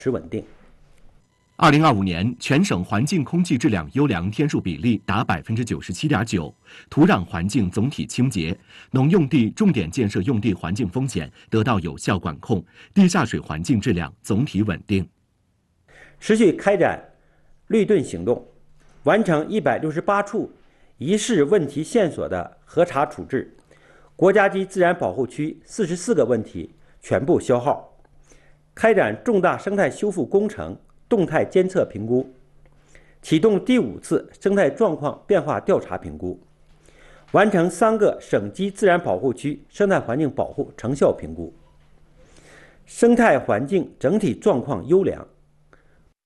持稳定。 2025年，全省环境空气质量优良天数比例达97.9%，土壤环境总体清洁，农用地重点建设用地环境风险得到有效管控，地下水环境质量总体稳定。 持续开展绿盾行动，完成168处疑似问题线索的核查处置，国家级自然保护区44个问题全部消耗，开展重大生态修复工程动态监测评估，启动第5次生态状况变化调查评估，完成3个省级自然保护区生态环境保护成效评估，生态环境整体状况优良，